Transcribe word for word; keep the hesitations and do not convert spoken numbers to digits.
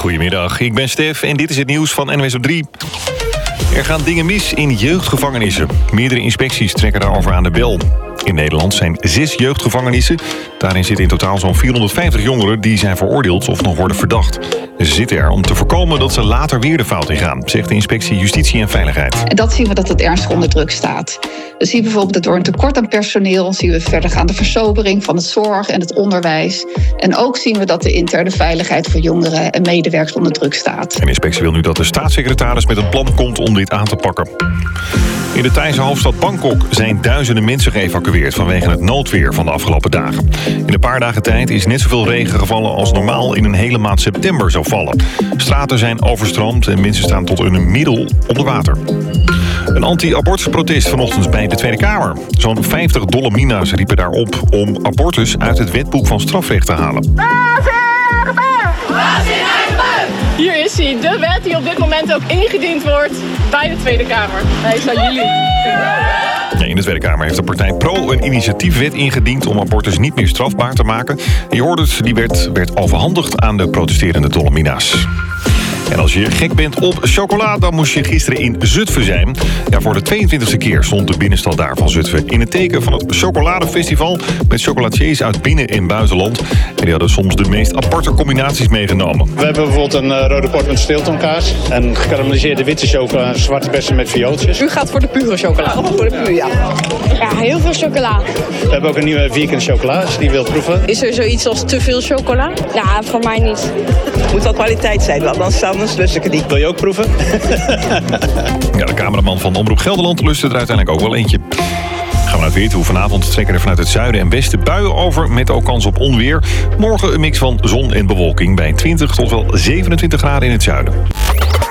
Goedemiddag, ik ben Stef en dit is het nieuws van N W S op drie. Er gaan dingen mis in jeugdgevangenissen. Meerdere inspecties trekken daarover aan de bel. In Nederland zijn zes jeugdgevangenissen. Daarin zitten in totaal zo'n vierhonderdvijftig jongeren die zijn veroordeeld of nog worden verdacht. Ze zitten er om te voorkomen dat ze later weer de fout ingaan, zegt de inspectie Justitie en Veiligheid. En dat zien we dat het ernstig onder druk staat. We zien bijvoorbeeld dat door een tekort aan personeel zien we verdergaande versobering van het zorg en het onderwijs. En ook zien we dat de interne veiligheid voor jongeren en medewerkers onder druk staat. En de inspectie wil nu dat de staatssecretaris met een plan komt om dit aan te pakken. In de Thaise hoofdstad Bangkok zijn duizenden mensen geëvacueerd vanwege het noodweer van de afgelopen dagen. In een paar dagen tijd is net zoveel regen gevallen als normaal in een hele maand september zou vallen. Straten zijn overstroomd en mensen staan tot een middel onder water. Een anti-abortusprotest vanochtend bij de Tweede Kamer. Zo'n vijftig Dolomina's riepen daarop om abortus uit het wetboek van strafrecht te halen. Hier is hij, de wet die op dit moment ook ingediend wordt bij de Tweede Kamer. Hij is aan jullie. Nee, in de Tweede Kamer heeft de partij Pro een initiatiefwet ingediend om abortus niet meer strafbaar te maken. En je hoort het, die wet werd overhandigd aan de protesterende Dolomina's. En als je gek bent op chocola, dan moest je gisteren in Zutphen zijn. Ja, voor de tweeëntwintigste keer stond de binnenstad daar van Zutphen in het teken van het chocoladefestival met chocolatiers uit binnen- en buitenland. En die hadden soms de meest aparte combinaties meegenomen. We hebben bijvoorbeeld een uh, rode port met Stiltonkaas, een gekarameliseerde witte chocola, zwarte bessen met viooltjes. U gaat voor de pure chocola. Oh, voor de pure, ja. Ja, heel veel chocola. We hebben ook een nieuwe vegan chocola, als je die wilt proeven. Is er zoiets als te veel chocola? Ja, voor mij niet. Het moet wel kwaliteit zijn, want anders anders lust ik het niet. Wil je ook proeven? Ja, de cameraman van Omroep Gelderland lustte er uiteindelijk ook wel eentje. Gaan we naar het weer toe. Vanavond trekken er vanuit het zuiden en westen buien over met ook kans op onweer. Morgen een mix van zon en bewolking bij twintig tot wel zevenentwintig graden in het zuiden.